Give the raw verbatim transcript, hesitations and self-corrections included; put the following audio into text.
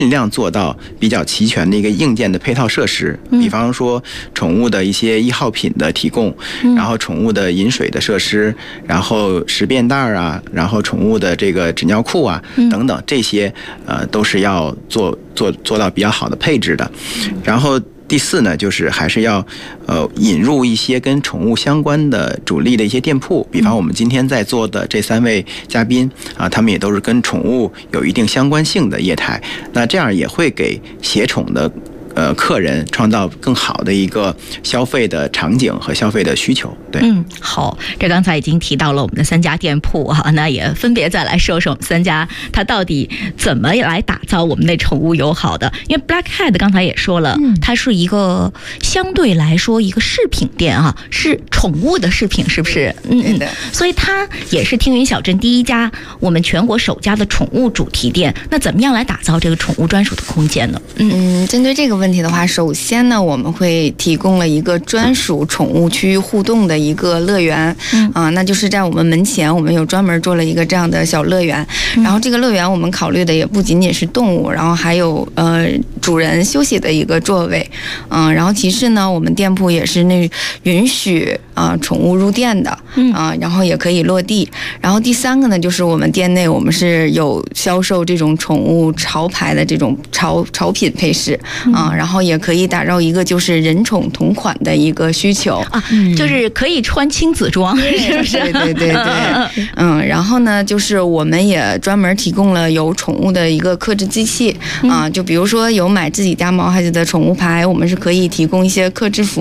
尽量做到比较齐全的一个硬件的配套设施，比方说宠物的一些易耗品的提供，然后宠物的饮水的设施，然后食便袋啊，然后宠物的这个纸尿裤啊等等，这些呃都是要做做做到比较好的配置的。然后第四呢，就是还是要呃引入一些跟宠物相关的主力的一些店铺，比方我们今天在座的这三位嘉宾啊，他们也都是跟宠物有一定相关性的业态，那这样也会给携宠的呃客人创造更好的一个消费的场景和消费的需求。对， 嗯，好，这刚才已经提到了我们的三家店铺哈，那也分别再来说说我们三家它到底怎么来打造我们的宠物友好的。因为 Black Cat 刚才也说了，嗯、它是一个相对来说一个饰品店啊，是宠物的饰品，是不是？嗯嗯，所以它也是听云小镇第一家我们全国首家的宠物主题店。那怎么样来打造这个宠物专属的空间呢？ 嗯，嗯针对这个问题的话，首先呢，我们会提供了一个专属宠物区域互动的一个乐园，嗯啊，那就是在我们门前，我们有专门做了一个这样的小乐园。嗯、然后这个乐园我们考虑的也不仅仅是动物，然后还有呃主人休息的一个座位，嗯，然后其次呢，我们店铺也是那允许啊、呃、宠物入店的，嗯啊，然后也可以落地。然后第三个呢，就是我们店内我们是有销售这种宠物潮牌的这种潮潮品配饰啊、嗯，然后也可以打造一个就是人宠同款的一个需求啊，就是可以穿亲子装，是不是？ 对对对对，嗯，然后呢，就是我们也专门提供了有宠物的一个克制机器啊，就比如说有买自己家毛孩子的宠物牌，我们是可以提供一些克制服